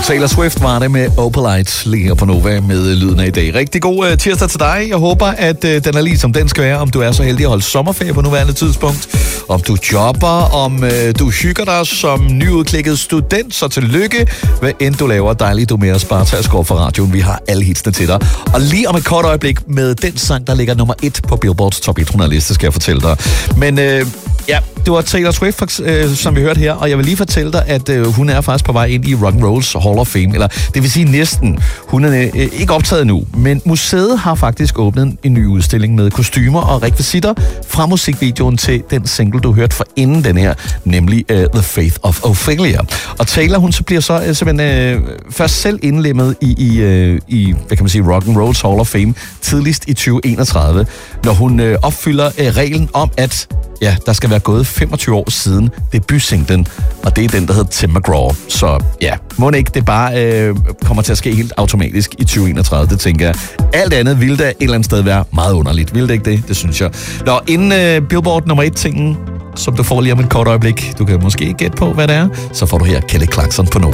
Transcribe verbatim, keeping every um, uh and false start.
Taylor Swift var det med Opalite lige her på Nova med lyden af i dag. Rigtig god uh, tirsdag til dig. Jeg håber, at uh, den er lige som den skal være, om du er så heldig at holde sommerferie på nuværende tidspunkt. Om du jobber, om uh, du hygger dig som nyudklikket student, så tillykke. Hvad end du laver, dejligt du med at spare til at score for radioen. Vi har alle hitsene til dig. Og lige om et kort øjeblik med den sang, der ligger nummer et på Billboards Top hundrede liste, skal jeg fortælle dig. Men uh, ja, det var Taylor Swift, øh, som vi hørte her, og jeg vil lige fortælle dig, at øh, hun er faktisk på vej ind i Rock'n'Rolls Hall of Fame, eller det vil sige næsten. Hun er øh, ikke optaget nu, men museet har faktisk åbnet en ny udstilling med kostymer og rekvisitter fra musikvideoen til den single, du hørte for inden den her, nemlig øh, The Faith of Ophelia. Og Taylor, hun så bliver så øh, simpelthen øh, først selv indlemmet i, i, øh, i hvad kan man sige, Rock'n'Rolls Hall of Fame tidligst i tyve enogtredive, når hun øh, opfylder øh, reglen om, at ja, der skal være gået femogtyve år siden debutsinglen, og det er den, der hedder Tim McGraw. Så ja, må ikke det bare øh, kommer til at ske helt automatisk i tyve enogtredive, det tænker jeg. Alt andet ville da et eller andet sted være meget underligt. Ville det ikke det? Det synes jeg. Nå, inden øh, Billboard nummer et tingen, som du får lige om et kort øjeblik, du kan måske gætte på, hvad det er, så får du her Kelly Clarkson på Nova.